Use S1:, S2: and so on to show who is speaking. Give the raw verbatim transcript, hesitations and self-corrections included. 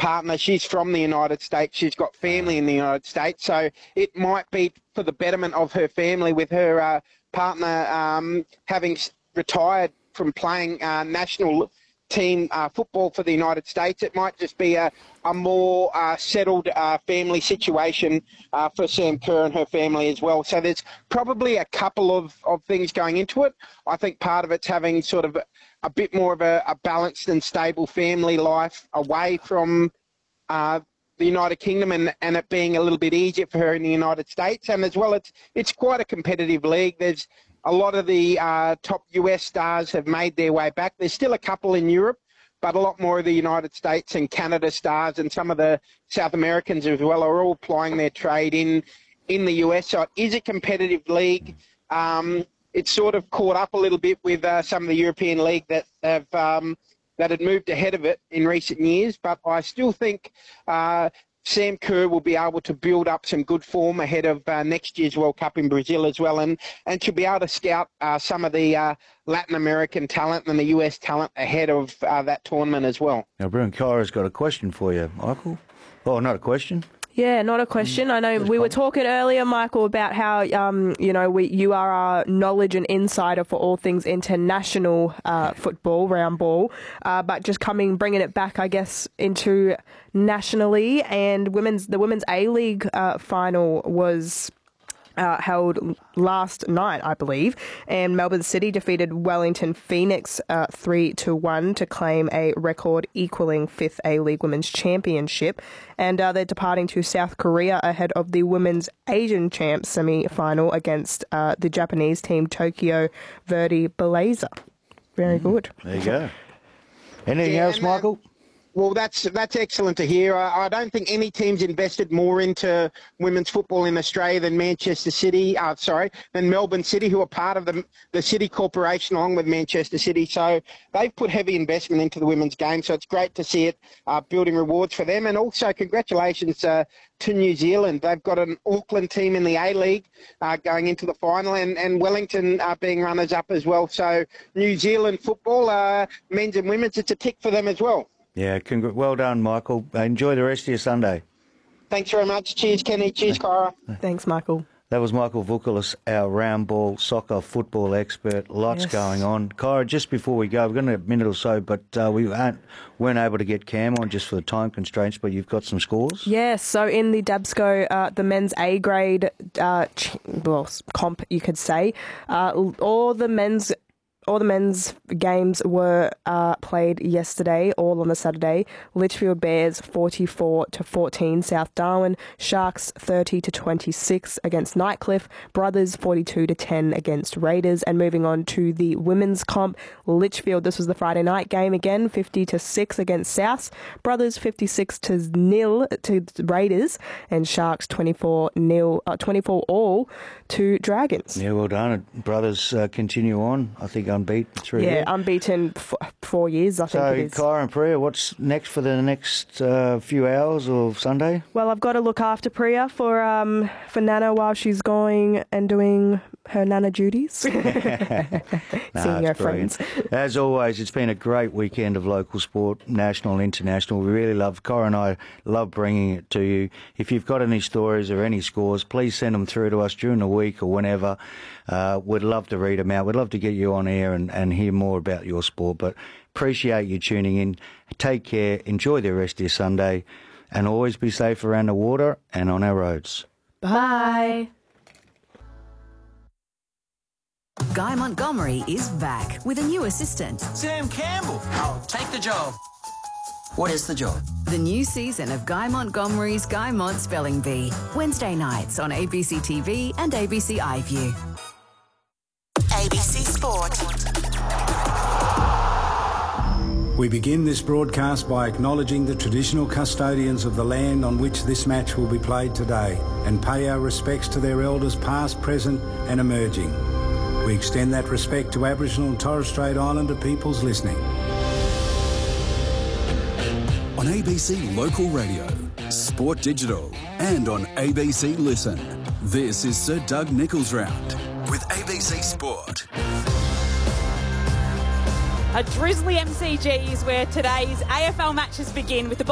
S1: partner, she's from the United States. She's got family in the United States. So it might be for the betterment of her family with her uh, partner um, having retired from playing uh, national team uh, football for the United States. It might just be a, a more uh, settled uh, family situation uh, for Sam Kerr and her family as well. So there's probably a couple of, of things going into it. I think part of it's having sort of a, a bit more of a, a balanced and stable family life away from uh, the United Kingdom and, and it being a little bit easier for her in the United States. And as well, it's it's quite a competitive league. There's a lot of the uh, top U S stars have made their way back. There's still a couple in Europe, but a lot more of the United States and Canada stars and some of the South Americans as well are all plying their trade in in the U S. So it is a competitive league. Um, it's sort of caught up a little bit with uh, some of the European league that have um, that had moved ahead of it in recent years. But I still think uh, Sam Kerr will be able to build up some good form ahead of uh, next year's World Cup in Brazil as well, and, and she'll be able to scout uh, some of the uh, Latin American talent and the U S talent ahead of uh, that tournament as well.
S2: Now, Bruin Kyra's got a question for you, Michael. Oh, not a question.
S3: Yeah, not a question. I know we were talking earlier, Michael, about how um, you know we you are our knowledge and insider for all things international uh, football, round ball, uh, but just coming, bringing it back, I guess, into nationally, and women's the women's A League uh, final was Uh, held last night, I believe, and Melbourne City defeated Wellington Phoenix uh, three to one to claim a record equalling fifth A League Women's Championship, and uh, they're departing to South Korea ahead of the Women's Asian Champs semi-final against uh, the Japanese team Tokyo Verdy Blazer. Very mm, good.
S2: There you go. Anything
S1: yeah,
S2: else, Michael?
S1: Well, that's that's excellent to hear. I, I don't think any team's invested more into women's football in Australia than Manchester City, uh, sorry, than Melbourne City, who are part of the, the City Corporation along with Manchester City. So they've put heavy investment into the women's game. So it's great to see it uh, building rewards for them. And also congratulations uh, to New Zealand. They've got an Auckland team in the A-League uh, going into the final, and, and Wellington uh, being runners-up as well. So New Zealand football, uh, men's and women's, it's a tick for them as well.
S2: Yeah, congr- well done, Michael. Enjoy the rest of your Sunday.
S1: Thanks very much. Cheers, Kenny. Cheers, Kyra.
S3: Thanks, Michael.
S2: That was Michael Vukalis, our round ball soccer football expert. Lots
S3: yes.
S2: going on. Kyra, just before we go, we're going to have a minute or so, but uh, we aren't, weren't able to get Cam on just for the time constraints, but you've got some scores?
S3: Yes, so in the Dabsco, uh, the men's A grade uh, ch- well, comp, you could say, uh, all the men's All the men's games were uh, played yesterday, all on the Saturday. Litchfield Bears forty-four to fourteen, South Darwin. Sharks thirty to twenty-six against Nightcliff. Brothers forty-two to ten against Raiders. And moving on to the women's comp, Litchfield, this was the Friday night game again, fifty to six against South. Brothers fifty-six to nil to Raiders, and Sharks twenty-four nil, uh, twenty-four all to Dragons.
S2: Yeah, well done. Brothers uh, continue on, I think, unbeaten through
S3: Yeah,
S2: here.
S3: unbeaten f- four years, I think
S2: so,
S3: it is.
S2: So, Kyra and Priya, what's next for the next uh, few hours of Sunday?
S3: Well, I've got to look after Priya for um for Nana while she's going and doing her Nana duties.
S2: nah,
S3: Seeing her friends.
S2: As always, it's been a great weekend of local sport, national, international. We really love, Kyra and I love bringing it to you. If you've got any stories or any scores, please send them through to us during the week or whenever. Uh, we'd love to read them out. We'd love to get you on air and, and hear more about your sport. But appreciate you tuning in. Take care. Enjoy the rest of your Sunday. And always be safe around the water and on our roads.
S3: Bye.
S4: Guy Montgomery is back with a new assistant.
S5: Sam Campbell. I'll take the job. What is the job?
S4: The new season of Guy Montgomery's Guy Mont Spelling Bee. Wednesday nights on A B C T V and A B C iView.
S6: A B C Sport.
S7: We begin this broadcast by acknowledging the traditional custodians of the land on which this match will be played today and pay our respects to their elders past, present and emerging. We extend that respect to Aboriginal and Torres Strait Islander peoples listening.
S8: On A B C Local Radio, Sport Digital and on A B C Listen. This is Sir Doug Nicholls Round with A B C Sport.
S9: A drizzly M C G is where today's A F L matches begin with the